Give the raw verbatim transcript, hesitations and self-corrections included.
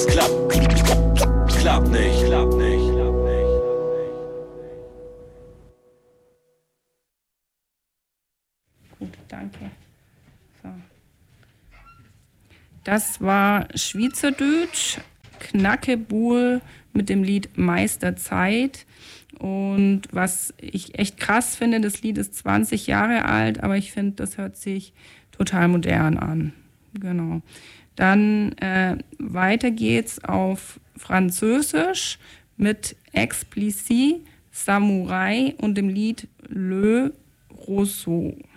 Klappt, klappt, klappt nicht, klappt nicht, klappt nicht. Gut, danke. So. Das war Schweizerdeutsch, Knackebuhl mit dem Lied Meisterzeit. Und was ich echt krass finde, das Lied ist zwanzig Jahre alt, aber ich finde, das hört sich total modern an. Genau. Dann äh, weiter geht's auf Französisch mit Explicit, Samurai und dem Lied Le Rousseau.